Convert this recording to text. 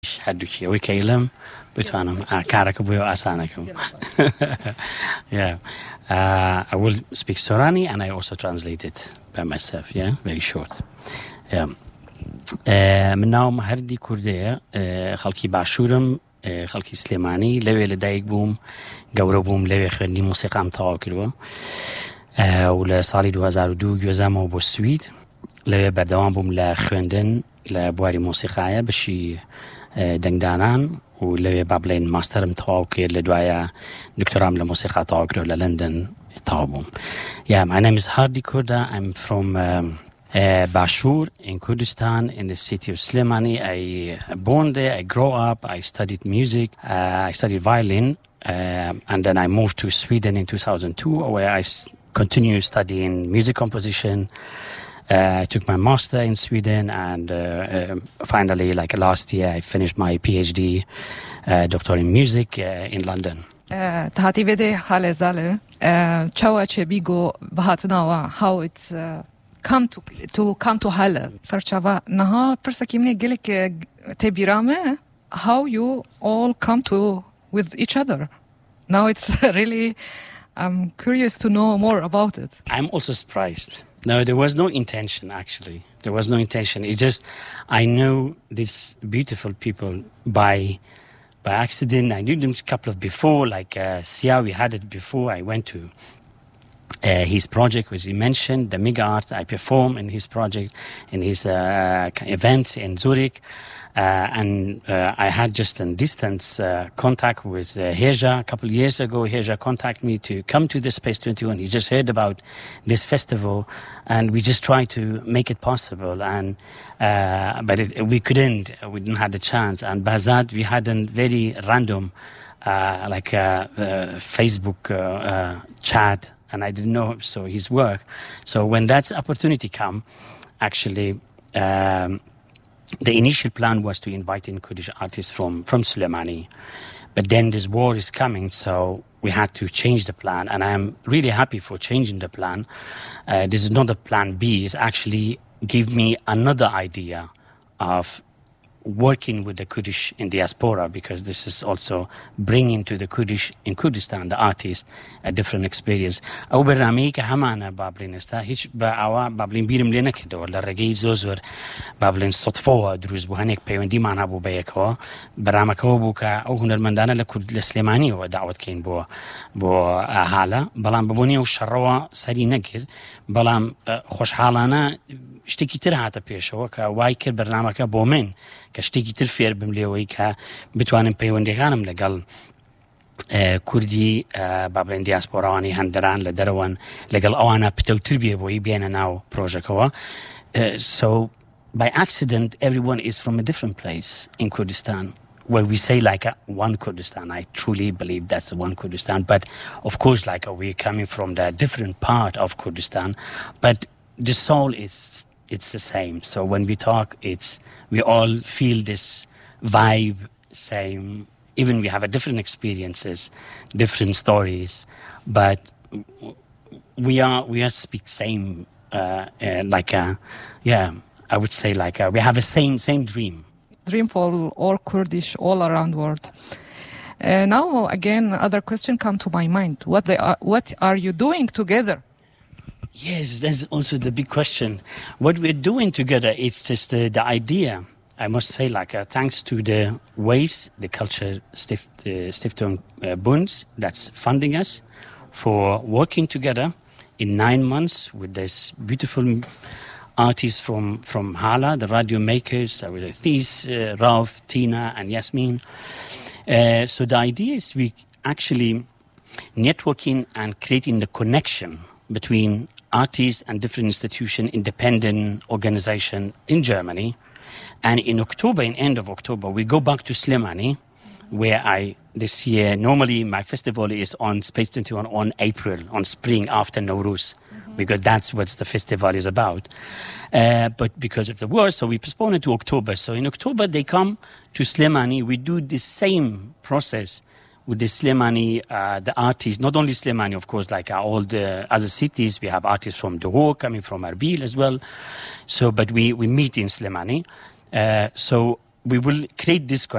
هردوكي ويكيلم بتوانم كاركبوي وأسانكم. Yeah. I will speak Sorani and I also translate it by myself. Yeah, very short. Yeah. مناوم هردي كردية خلقي باشورم خلقي سليماني لوي لدايق بوم قورو بوم لوي خندي موسيقى ام تاوكروا ولسالي 2002 جوزامو بو السويد لوي بردوان بوم لخندن لبواري موسيقايا بشي دنگدانان ولوي بابلين ماستر ام تاوكر لدوايا دكتورام لموسيقى تاوكروا للندن تاوبوم. Yeah, my name is Hardy Kurda. I'm from Bashur in Kurdistan, in the city of Slimani. I born there, I grew up, I studied music, I studied violin, and then I moved to Sweden in 2002, where I continued studying music composition. I took my master in Sweden, and finally, like last year, I finished my PhD doctor in music in London. Tahati vede hale zale, chawa chebigo bahatnawa, how it's come to Halle. Sarchava naha persakimne gelek tebirame, how you all come to with each other. Now it's really, I'm curious to know more about it. I'm also surprised. No, there was no intention, actually. There was no intention. It just, I know these beautiful people by accident. I knew them a couple of before, like Sia, we had it before. I went to his project, which he mentioned, the Mega Art. I performed in his project, in his event in Zurich. And I had just a distance contact with Heja a couple of years ago. Heja contacted me to come to the Space 21. He just heard about this festival, and we just tried to make it possible. And but we couldn't. We didn't have the chance. And Bazad, we had a very random, Facebook chat, and I didn't know his work. So when that opportunity came, actually. The initial plan was to invite in Kurdish artists from Suleimani. But then this war is coming, so we had to change the plan. And I am really happy for changing the plan. This is not a plan B. It's actually give me another idea of working with the Kurdish in diaspora, because this is also bringing to the Kurdish in Kurdistan, the artists, a different experience. أو برنامج كهمانا بابلين استا هيش بعوا بابلين بيرم لنا كده ولا رجعي زوزور بابلين صدفة دروز بهنيك بيوندي معنا بو بيكوا برنامج هو بوكا أو هنرمندانا لكرد الإسلاماني ودعوة كين بو حالة بلام ببوني وشروا سري نكر بلام خوش حالنا شتكي ترهات بيشوا كوايكر برنامج بومن كشتكي ترفير بمليوي كبتوانم بيوندي غانم لقل كردي بابلين دياسبوراني هندران لدروان لقل أوانا بتو تربية بوي بيانا ناو بروجكوا. So by accident everyone is from a different place in Kurdistan, where we say one Kurdistan. I truly believe that's one Kurdistan, but of course we're coming from the different part of Kurdistan, but the soul it's the same. So when we talk, we all feel this vibe, same. Even we have a different experiences, different stories, but we are speak same. I would say we have a same dream. Dream for all Kurdish all around world. Now again, other question come to my mind. What are you doing together? Yes, that's also the big question. What we're doing together, it's just the idea. I must say, thanks to the ways, the Culture Stiftung Bund, that's funding us for working together in 9 months with this beautiful artists from Hala, the radio makers, with Thies, Rauf, Tina, and Yasmin. So the idea is we actually networking and creating the connection between artists and different institutions, independent organization in Germany. And in October, in end of October, we go back to Slimani, where this year, normally my festival is on Space 21 on April, on spring after Nowruz, because that's what the festival is about. But because of the war, so we postponed it to October. So in October, they come to Slimani. We do the same process with the Slimani, the artists, not only Slimani, of course, all the other cities. We have artists from Dohuk, coming from Erbil as well. So, but we meet in Slimani. So we will create this